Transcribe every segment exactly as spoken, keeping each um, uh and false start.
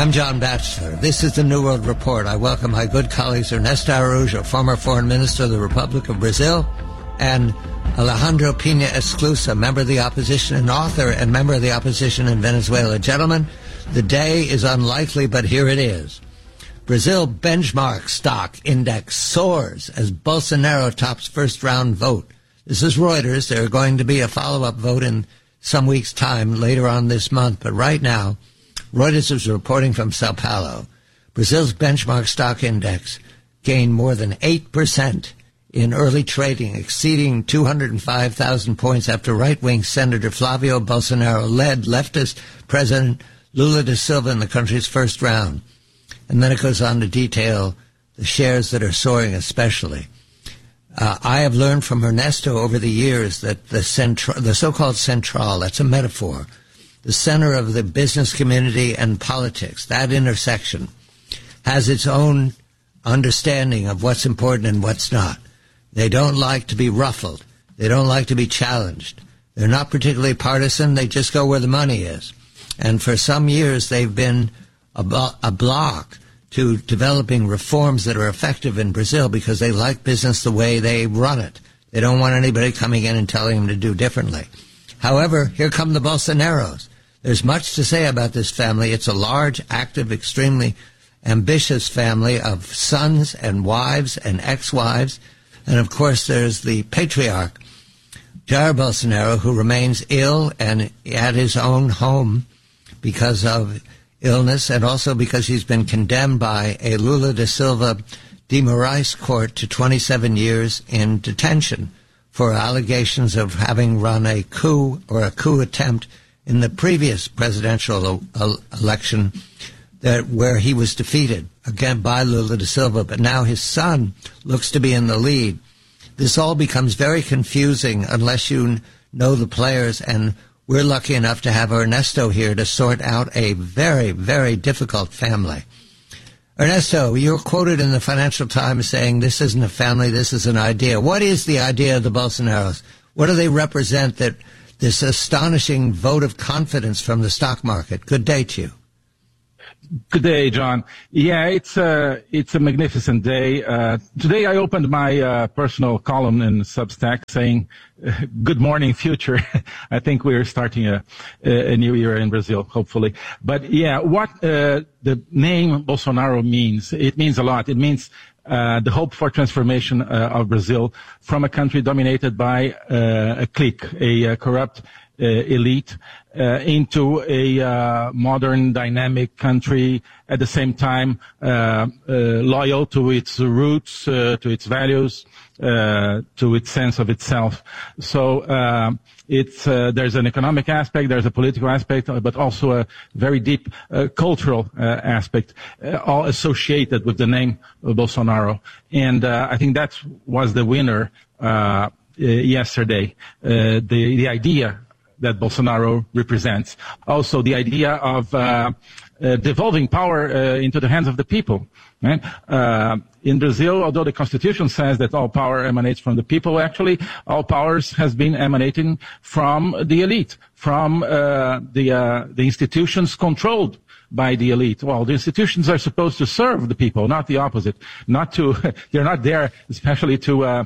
I'm John Batchelor. This is the New World Report. I welcome my good colleagues Ernesto Araújo, former Foreign Minister of the Republic of Brazil, and Alejandro Pina Esclusa, member of the opposition and author and member of the opposition in Venezuela. Gentlemen, the day is unlikely, but here it is. Brazil benchmark stock index soars as Bolsonaro tops first round vote. This is Reuters. There are going to be a follow-up vote in some weeks' time later on this month, but right now, Reuters is reporting from Sao Paulo. Brazil's benchmark stock index gained more than eight percent in early trading, exceeding two hundred five thousand points after right-wing Senator Flavio Bolsonaro led leftist President Lula da Silva in the country's first round. And then it goes on to detail the shares that are soaring especially. Uh, I have learned from Ernesto over the years that the, centra- the so-called central, that's a metaphor, the center of the business community and politics, that intersection, has its own understanding of what's important and what's not. They don't like to be ruffled. They don't like to be challenged. They're not particularly partisan. They just go where the money is. And for some years, they've been a, blo- a block to developing reforms that are effective in Brazil because they like business the way they run it. They don't want anybody coming in and telling them to do differently. However, here come the Bolsonaros. There's much to say about this family. It's a large, active, extremely ambitious family of sons and wives and ex-wives. And, of course, there's the patriarch, Jair Bolsonaro, who remains ill and at his own home because of illness and also because he's been condemned by a Lula da Silva de Moraes court to twenty-seven years in detention for allegations of having run a coup or a coup attempt in the previous presidential election that where he was defeated, again, by Lula da Silva, but now his son looks to be in the lead. This all becomes very confusing unless you know the players, and we're lucky enough to have Ernesto here to sort out a very, very difficult family. Ernesto, you're quoted in the Financial Times saying this isn't a family, this is an idea. What is the idea of the Bolsonaros? What do they represent that this astonishing vote of confidence from the stock market? Good day to you. Good day, John. Yeah, it's a, it's a magnificent day. Uh, today I opened my uh, personal column in Substack saying, uh, good morning, future. I think we're starting a, a new era in Brazil, hopefully. But yeah, what uh, the name Bolsonaro means, it means a lot. It means uh, the hope for transformation uh, of Brazil from a country dominated by uh, a clique, a, a corrupt Uh, elite, uh, into a uh, modern, dynamic country, at the same time uh, uh, loyal to its roots, uh, to its values, uh, to its sense of itself. So uh, it's uh, there's an economic aspect, there's a political aspect, but also a very deep uh, cultural uh, aspect, uh, all associated with the name of Bolsonaro. And uh, I think that was the winner uh, uh, yesterday. Uh, the the idea that Bolsonaro represents. Also, the idea of uh, uh, devolving power uh, into the hands of the people. Right? Uh, in Brazil, although the Constitution says that all power emanates from the people, actually, all powers has been emanating from the elite, from uh, the uh, the institutions controlled by the elite. Well, the institutions are supposed to serve the people, not the opposite. Not to, they're not there, especially to. Uh,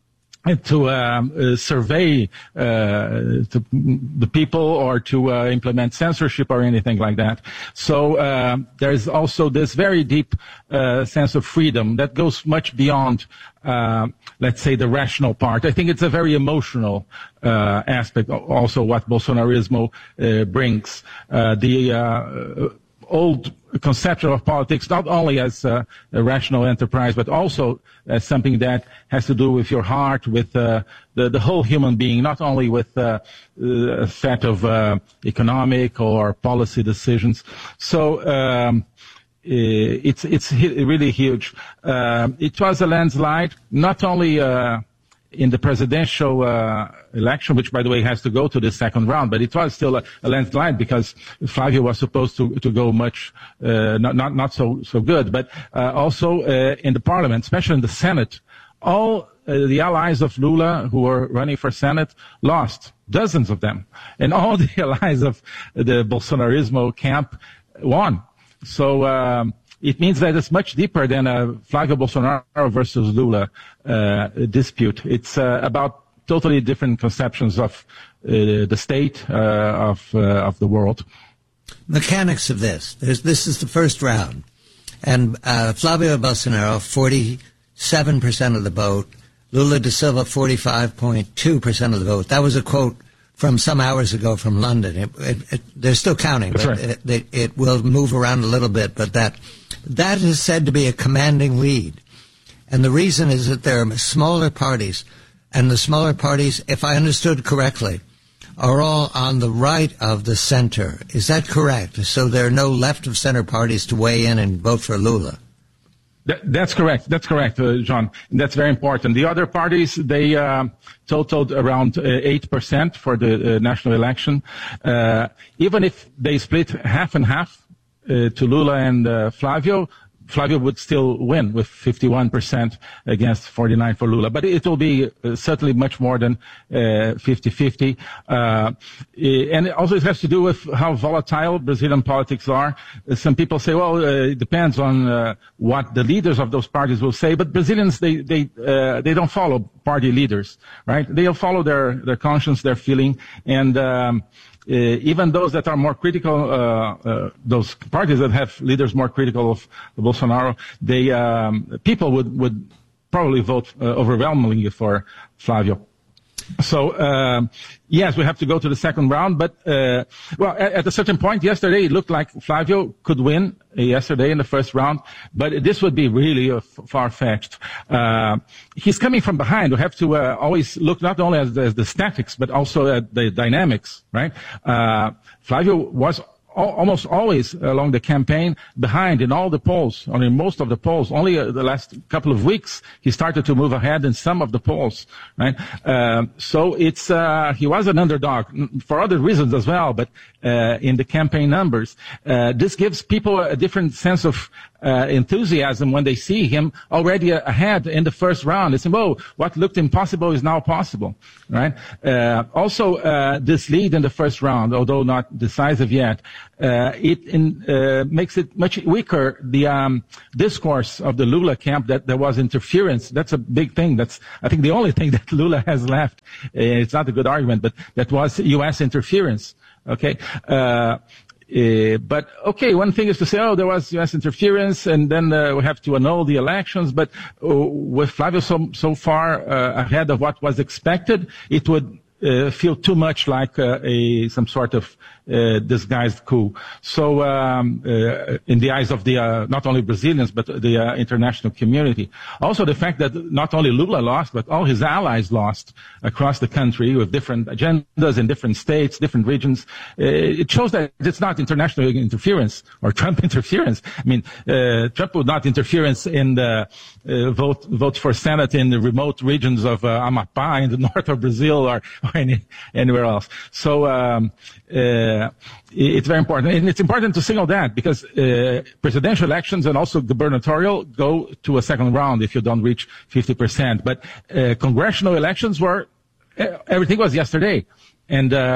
to um, uh, survey uh, to the people or to uh, implement censorship or anything like that. So uh, there's also this very deep uh, sense of freedom that goes much beyond, uh, let's say, the rational part. I think it's a very emotional uh, aspect, also what Bolsonarismo uh, brings. Uh, the uh, old conception of politics, not only as uh, a rational enterprise, but also as something that has to do with your heart, with uh, the, the whole human being, not only with uh, a set of uh, economic or policy decisions. So um, it's it's really huge. Uh, it was a landslide, not only uh, in the presidential uh, election, which, by the way, has to go to the second round, but it was still a, a landslide because Flavio was supposed to, to go much, uh, not, not, not so, so good, but uh, also uh, in the parliament, especially in the Senate, all uh, the allies of Lula who were running for Senate lost, dozens of them, and all the allies of the Bolsonarismo camp won. so um, it means that it's much deeper than a Flavio Bolsonaro versus Lula uh, dispute. It's uh, about totally different conceptions of uh, the state, uh, of uh, of the world. Mechanics of this. There's, this is the first round. And uh, Flavio Bolsonaro, forty-seven percent of the vote. Lula da Silva, forty-five point two percent of the vote. That was a quote from some hours ago from London. It, it, it, they're still counting, That's but right. it, it, it will move around a little bit. But that that is said to be a commanding lead. And the reason is that there are smaller parties, and the smaller parties, if I understood correctly, are all on the right of the center. Is that correct? So there are no left-of-center parties to weigh in and vote for Lula? That, that's correct. That's correct, uh, John. That's very important. The other parties, they uh, totaled around uh, eight percent for the uh, national election. Uh, even if they split half and half uh, to Lula and uh, Flavio, Flavio would still win with fifty-one percent against forty-nine for Lula. But it will be uh, certainly much more than fifty-fifty. Uh, and also it has to do with how volatile Brazilian politics are. Uh, some people say, well, uh, it depends on uh, what the leaders of those parties will say. But Brazilians, they they uh, they don't follow party leaders, right? They'll follow their, their conscience, their feeling. And um, Uh, even those that are more critical, uh, uh, those parties that have leaders more critical of Bolsonaro, they um, people would, would probably vote uh, overwhelmingly for Flavio. So, uh, yes, we have to go to the second round, but, uh, well, at, at a certain point yesterday, it looked like Flavio could win uh, yesterday in the first round, but this would be really uh, f- far-fetched. Uh, he's coming from behind. We have to uh, always look not only at the, as the statics, but also at the dynamics, right? Uh, Flavio was almost always along the campaign behind in all the polls, or in most of the polls. Only uh, the last couple of weeks he started to move ahead in some of the polls, right? Uh, so it's uh, he was an underdog for other reasons as well, but uh, in the campaign numbers, uh, this gives people a different sense of uh, enthusiasm when they see him already ahead in the first round. They say, "Whoa, what looked impossible is now possible," right? Uh, also, uh, this lead in the first round, although not decisive yet, Uh, it in, uh, makes it much weaker, the um, discourse of the Lula camp that there was interference. That's a big thing. That's, I think, the only thing that Lula has left. Uh, it's not a good argument, but that was U S interference. Okay. Uh, Uh, but okay, one thing is to say, oh, there was U S interference, and then uh, we have to annul the elections. But uh, with Flavio so, so far uh, ahead of what was expected, it would uh, feel too much like uh, a some sort of uh, disguised coup. So, um, uh, in the eyes of the uh, not only Brazilians but the uh, international community, also the fact that not only Lula lost, but all his allies lost across the country with different agendas in different states, different regions. Uh, it shows that it's not international interference or Trump interference. I mean, uh, Trump would not interference in the uh, vote vote for Senate in the remote regions of uh, Amapá in the north of Brazil or, or any, anywhere else. So. Um, uh, It's very important, and it's important to signal that because uh, presidential elections and also gubernatorial go to a second round if you don't reach fifty percent. But uh, congressional elections were, everything was yesterday. And uh,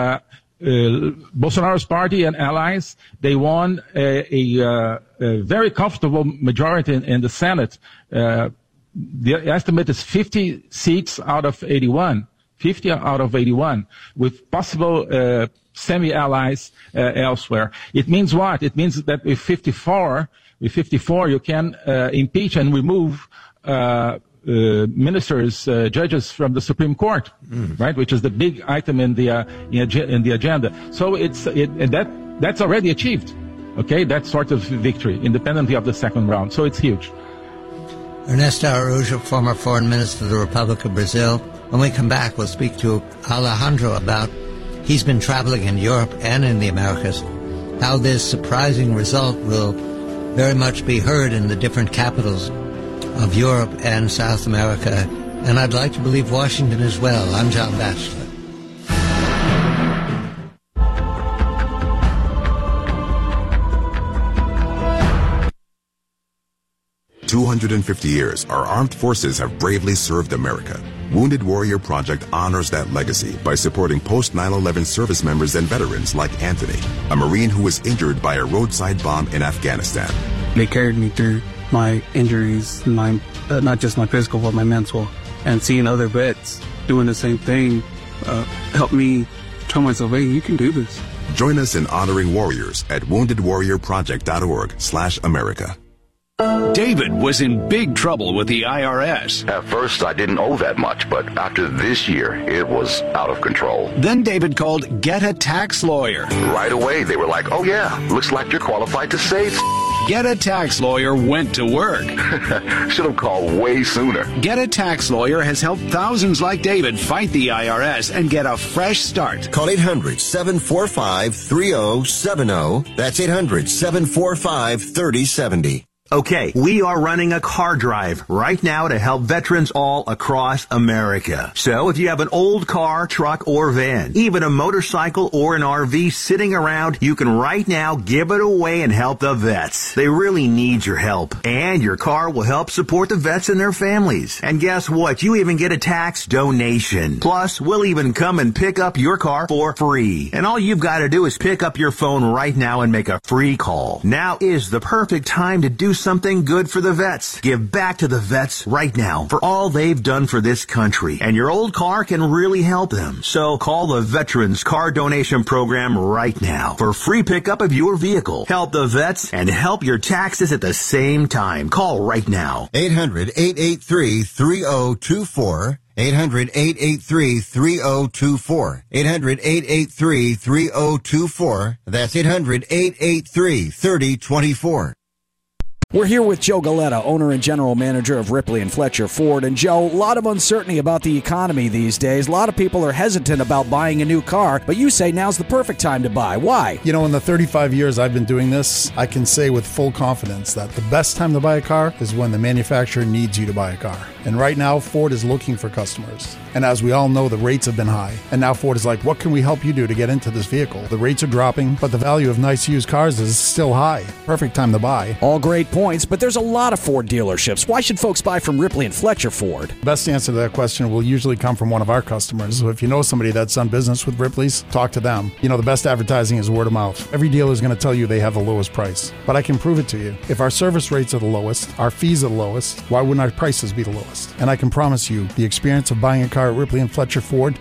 uh, Bolsonaro's party and allies, they won a, a, a very comfortable majority in, in the Senate. Uh, the estimate is fifty seats out of eighty-one. fifty out of eighty-one, with possible uh, semi-allies uh, elsewhere. It means what? It means that with fifty-four, with fifty-four, you can uh, impeach and remove uh, uh, ministers, uh, judges from the Supreme Court, mm. right? Which is the big item in the uh, in the agenda. So it's it, and that that's already achieved. Okay, that sort of victory, independently of the second round. So it's huge. Ernesto Araújo, former foreign minister of the Republic of Brazil. When we come back, we'll speak to Alejandro about, he's been traveling in Europe and in the Americas, how this surprising result will very much be heard in the different capitals of Europe and South America. And I'd like to believe Washington as well. I'm John Batchelor. two hundred fifty years, our armed forces have bravely served America. Wounded Warrior Project honors that legacy by supporting post nine eleven service members and veterans like Anthony, a Marine who was injured by a roadside bomb in Afghanistan. They carried me through my injuries, my uh, not just my physical, but my mental. And seeing other vets doing the same thing uh, helped me tell myself, hey, you can do this. Join us in honoring warriors at wounded warrior project dot org slash America. David was in big trouble with the I R S. At first, I didn't owe that much, but after this year, it was out of control. Then David called Get a Tax Lawyer. Right away, they were like, oh yeah, looks like you're qualified to save. Get a Tax Lawyer went to work. Should have called way sooner. Get a Tax Lawyer has helped thousands like David fight the I R S and get a fresh start. Call eight hundred, seven four five, three oh seven oh. That's eight hundred, seven four five, three oh seven oh. Okay, we are running a car drive right now to help veterans all across America. So if you have an old car, truck, or van, even a motorcycle or an R V sitting around, you can right now give it away and help the vets. They really need your help. And your car will help support the vets and their families. And guess what? You even get a tax donation. Plus, we'll even come and pick up your car for free. And all you've got to do is pick up your phone right now and make a free call. Now is the perfect time to do something good for the vets. Give back to the vets right now for all they've done for this country. And your old car can really help them. So call the Veterans Car Donation Program right now for free pickup of your vehicle. Help the vets and help your taxes at the same time. Call right now. eight hundred, eight eight three, three oh two four. eight hundred, eight eight three, three oh two four. eight hundred, eight eight three, three oh two four. That's eight hundred, eight eight three, three oh two four. We're here with Joe Galetta, owner and general manager of Ripley and Fletcher Ford. And Joe, a lot of uncertainty about the economy these days. A lot of people are hesitant about buying a new car, but you say now's the perfect time to buy. Why? You know, in the thirty-five years I've been doing this, I can say with full confidence that the best time to buy a car is when the manufacturer needs you to buy a car. And right now, Ford is looking for customers. And as we all know, the rates have been high. And now Ford is like, what can we help you do to get into this vehicle? The rates are dropping, but the value of nice used cars is still high. Perfect time to buy. All great points, but there's a lot of Ford dealerships. Why should folks buy from Ripley and Fletcher Ford? Best answer to that question will usually come from one of our customers. So if you know somebody that's done business with Ripley's, talk to them. You know, the best advertising is word of mouth. Every dealer is going to tell you they have the lowest price. But I can prove it to you. If our service rates are the lowest, our fees are the lowest, why wouldn't our prices be the lowest? And I can promise you, the experience of buying a car at Ripley and Fletcher Ford